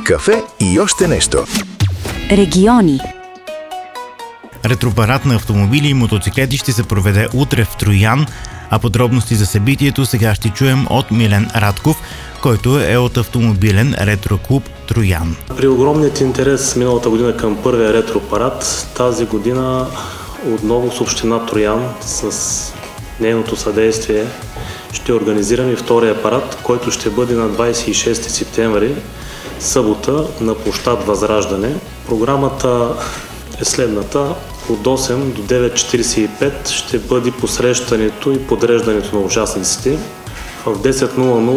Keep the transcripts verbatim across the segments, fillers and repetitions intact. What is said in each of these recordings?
кафе и още нещо. Региони. Ретропарад на автомобили и мотоциклети ще се проведе утре в Троян, а подробности за събитието сега ще чуем от Милен Радков, който е от автомобилен ретроклуб Троян. При огромният интерес миналата година към първия ретропарад, тази година отново с община Троян с нейното съдействие ще организираме втория парад, който ще бъде на двадесет и шести септември, събота, на площад Възраждане. Програмата е следната. От осем до девет четиридесет и пет ще бъде посрещането и подреждането на участниците. В десет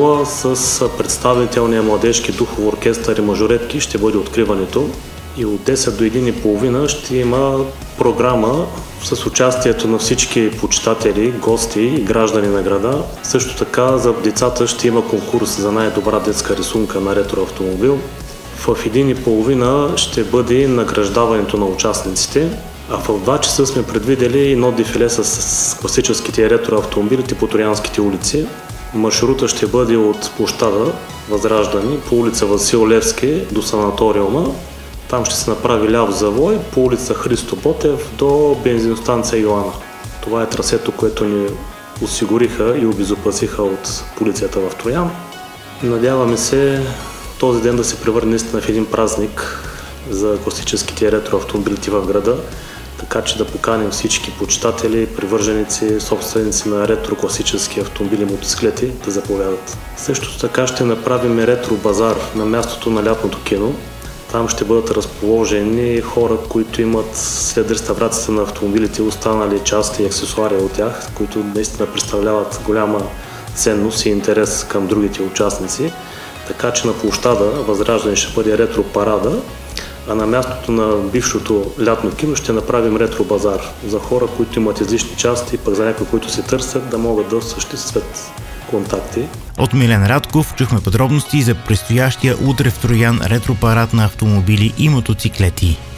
с представителния младежки духов оркестър и мажоретки ще бъде откриването. И от десет до една и половина ще има програма с участието на всички почитатели, гости и граждани на града. Също така за децата ще има конкурс за най-добра детска рисунка на ретроавтомобил. В една и половина ще бъде награждаването на участниците, а в два часа сме предвидели едно дефиле с класическите ретроавтомобилите по троянските улици. Маршрута ще бъде от площада Възраждане по улица Васил Левски до санаториума. Там ще се направи ляв завой по улица Христо Ботев до бензиностанция Йоана. Това е трасето, което ни осигуриха и обезопасиха от полицията в Троян. Надяваме се този ден да се превърне наистина в един празник за класическите ретроавтомобилите в града, така че да поканим всички почитатели, привърженици, собственици на ретро-класически автомобили и мотоциклети да заповядат. Също така ще направим ретро-базар на мястото на лятното кино. Там ще бъдат разположени хора, които имат след реставрацията на автомобилите останали части и аксесуари от тях, които наистина представляват голяма ценност и интерес към другите участници. Така че на площада Възраждане ще бъде ретро-парада, а на мястото на бившото лятно кино ще направим ретро-базар за хора, които имат излишни части, пък за някои, които се търсят, да могат да осъществят контакти. От Милен Радков чухме подробности за предстоящия утре в Троян ретропарад на автомобили и мотоциклети.